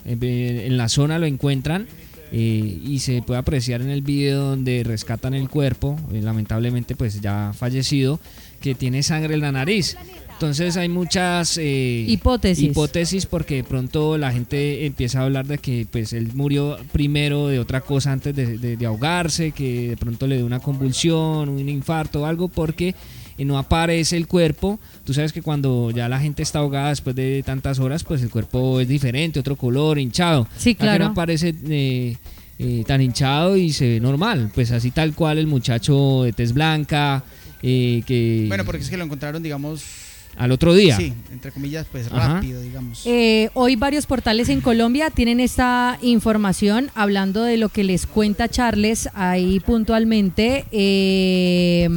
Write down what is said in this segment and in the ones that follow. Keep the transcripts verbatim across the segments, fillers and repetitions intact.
eh, en la zona lo encuentran. Eh, y se puede apreciar en el video donde rescatan el cuerpo, eh, lamentablemente pues ya fallecido, que tiene sangre en la nariz. Entonces hay muchas eh, hipótesis. hipótesis porque de pronto la gente empieza a hablar de que pues él murió primero de otra cosa antes de, de, de ahogarse, que de pronto le dio una convulsión, un infarto o algo, porque no aparece el cuerpo. Tú sabes que cuando ya la gente está ahogada después de tantas horas, pues el cuerpo es diferente, otro color, hinchado. Sí, claro. Aquí no aparece eh, eh, tan hinchado y se ve normal, pues así tal cual el muchacho de tez blanca, eh, que... Bueno, porque es que lo encontraron, digamos... al otro día. Sí, entre comillas, pues Ajá. rápido, digamos. Eh, hoy varios portales en Colombia tienen esta información hablando de lo que les cuenta Charles ahí puntualmente. Eh,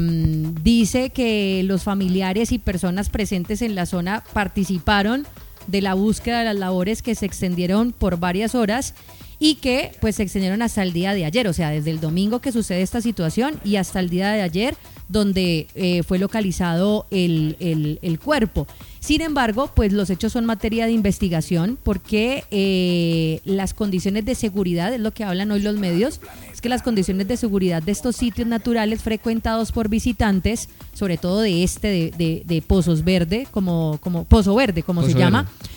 dice que los familiares y personas presentes en la zona participaron de la búsqueda de las labores que se extendieron por varias horas y que pues se extendieron hasta el día de ayer, o sea, desde el domingo que sucede esta situación y hasta el día de ayer, donde eh, fue localizado el, el, el cuerpo. Sin embargo, pues los hechos son materia de investigación porque eh, las condiciones de seguridad, es lo que hablan hoy los medios, es que las condiciones de seguridad de estos sitios naturales frecuentados por visitantes, sobre todo de este, de, de, de Pozos Verde, como, como Pozo Verde, como Pozo se llama, Verde.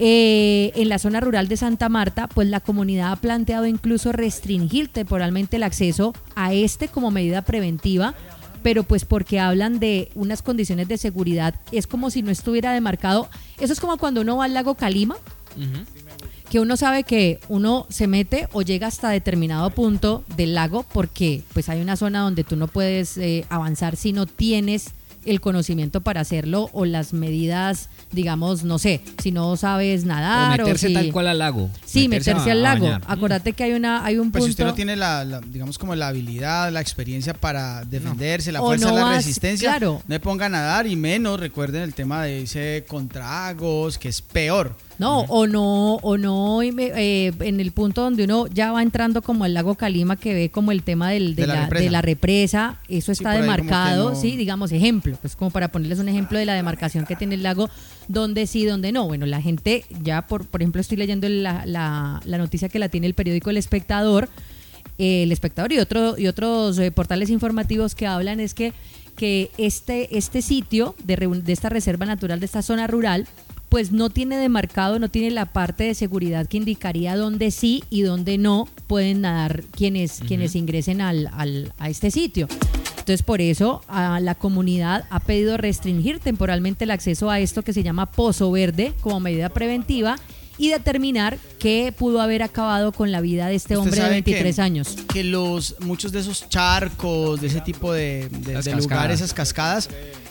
Eh, en la zona rural de Santa Marta, pues la comunidad ha planteado incluso restringir temporalmente el acceso a este como medida preventiva, pero pues porque hablan de unas condiciones de seguridad, es como si no estuviera demarcado. Eso es como cuando uno va al lago Calima, uh-huh. que uno sabe que uno se mete o llega hasta determinado punto del lago porque pues hay una zona donde tú no puedes eh, avanzar si no tienes el conocimiento para hacerlo o las medidas, digamos, no sé, si no sabes nadar o meterse o si... tal cual al lago. Sí, meterse, meterse a, al lago. bañar. Acuérdate que hay una hay un pues punto... si usted no tiene la, la, digamos, como la habilidad, la experiencia para defenderse, no. la o fuerza, no la vas, resistencia, claro. no me ponga a nadar y menos, recuerden el tema de irse con tragos, que es peor. No, uh-huh. o no, o no eh, en el punto donde uno ya va entrando como al lago Calima, que ve como el tema del, de, de, la, la, represa. de la represa, eso está sí, demarcado, no... sí, digamos, ejemplo, pues como para ponerles un ejemplo de la demarcación que tiene el lago, donde sí, donde no. Bueno, la gente ya, por, por ejemplo, estoy leyendo la, la, la noticia que la tiene el periódico El Espectador, eh, El Espectador y, otro, y otros eh, portales informativos que hablan es que, que este, este sitio de, de esta reserva natural, de esta zona rural, pues no tiene demarcado, no tiene la parte de seguridad que indicaría dónde sí y dónde no pueden nadar quienes, uh-huh. quienes ingresen al, al, a este sitio. Entonces, por eso a la comunidad ha pedido restringir temporalmente el acceso a esto que se llama Pozo Verde como medida preventiva y determinar qué pudo haber acabado con la vida de este hombre de veintitrés que, años. Que los muchos de esos charcos, de ese tipo de, de, de lugares, esas cascadas,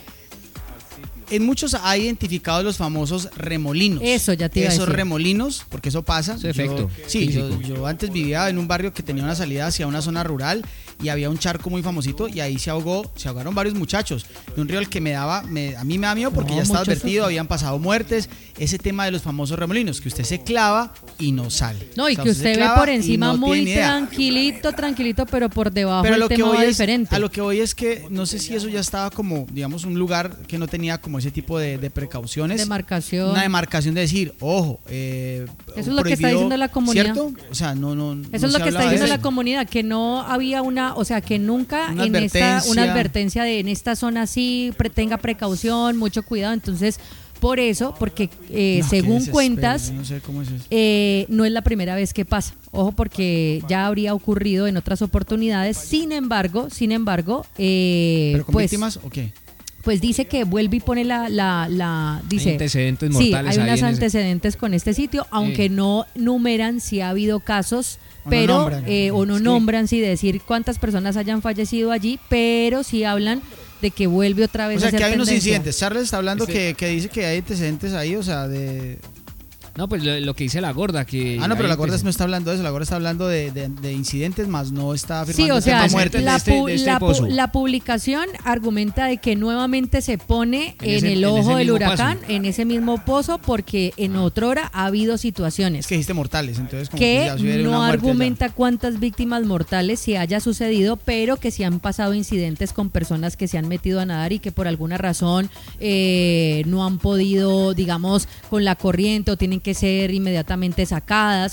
en muchos ha identificado los famosos remolinos. Eso ya te iba a Esos decir. remolinos, porque eso pasa. Ese efecto. Yo, sí, yo, yo antes vivía en un barrio que tenía una salida hacia una zona rural y había un charco muy famosito y ahí se ahogó, se ahogaron varios muchachos de un río al que me daba, me, a mí me da miedo porque no, ya estaba advertido, habían pasado muertes. Ese tema de los famosos remolinos, que usted se clava y no sale. No, y o sea, que usted, usted ve por encima no muy tranquilito, tranquilito, pero por debajo pero el lo tema que va es, diferente. A lo que voy es que no sé si eso ya estaba como, digamos, un lugar que no tenía como ese tipo de, de precauciones. Demarcación. Una demarcación de decir, ojo, eh, eso es lo que está diciendo la comunidad. ¿Cierto? O sea, no, no. Eso no es lo que está diciendo la comunidad, que no había una, o sea, que nunca una en esta, advertencia. una advertencia de en esta zona sí, pre, tenga precaución, mucho cuidado. Entonces, por eso, porque eh, no, según cuentas, no sé cómo es eso. Eh, no es la primera vez que pasa. Ojo, porque ya habría ocurrido en otras oportunidades. Sin embargo, sin embargo, eh, ¿pero con pues, víctimas o qué? Pues dice que vuelve y pone la, la, la dice, hay antecedentes mortales. Sí, hay unos ahí antecedentes ese... con este sitio, aunque sí. no numeran si ha habido casos, o pero no nombran, eh, o no sí. nombran si decir cuántas personas hayan fallecido allí, pero sí hablan de que vuelve otra vez. O sea, a ser que hay tendencia. unos incidentes. Charles está hablando este... que, que dice que hay antecedentes ahí, o sea, de... No, pues lo, lo que dice la gorda, que... Ah, no, pero la gorda no está hablando de eso, la gorda está hablando de, de, de incidentes, más no está Sí, afirmando o sea, muerte. La, de este, de este la, pozo. la publicación argumenta de que nuevamente se pone en, en ese, el ojo en del huracán, paso. en ese mismo pozo, porque en otrora ha habido situaciones. Es que dijiste mortales, entonces como que, que ya no argumenta allá. cuántas víctimas mortales se haya sucedido, pero que sí han pasado incidentes con personas que se han metido a nadar y que por alguna razón eh, no han podido, digamos, con la corriente o tienen que ser inmediatamente sacadas.